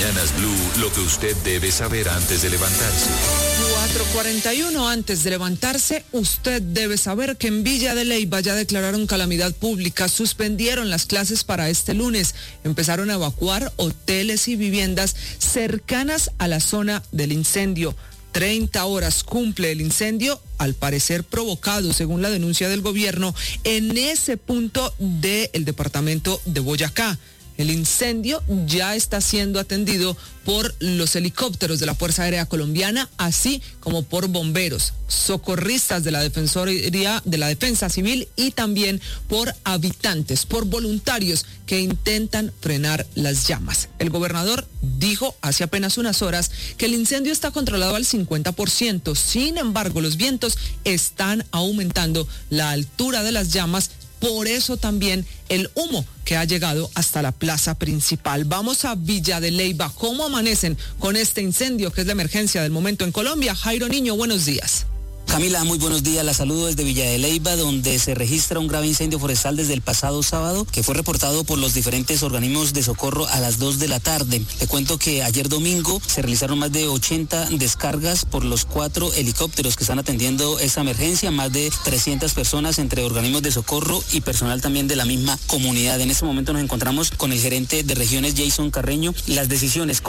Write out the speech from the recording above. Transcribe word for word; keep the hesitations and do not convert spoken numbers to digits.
Mañanas Blue, lo que usted debe saber antes de levantarse. cuatro cuarenta y uno, antes de levantarse, usted debe saber que en Villa de Leyva ya declararon calamidad pública, suspendieron las clases para este lunes, empezaron a evacuar hoteles y viviendas cercanas a la zona del incendio. treinta horas cumple el incendio, al parecer provocado, según la denuncia del gobierno, en ese punto del departamento de Boyacá. El incendio ya está siendo atendido por los helicópteros de la Fuerza Aérea Colombiana, así como por bomberos, socorristas de la Defensoría de la Defensa Civil y también por habitantes, por voluntarios que intentan frenar las llamas. El gobernador dijo hace apenas unas horas que el incendio está controlado al cincuenta por ciento. Sin embargo, los vientos están aumentando la altura de las llamas. Por eso también el humo que ha llegado hasta la plaza principal. Vamos a Villa de Leyva. ¿Cómo amanecen con este incendio que es la emergencia del momento en Colombia? Jairo Niño, buenos días. Camila, muy buenos días. La saludo desde Villa de Leyva, donde se registra un grave incendio forestal desde el pasado sábado, que fue reportado por los diferentes organismos de socorro a las dos de la tarde. Le cuento que ayer domingo se realizaron más de ochenta descargas por los cuatro helicópteros que están atendiendo esa emergencia, más de trescientas personas entre organismos de socorro y personal también de la misma comunidad. En este momento nos encontramos con el gerente de regiones, Jason Carreño. Las decisiones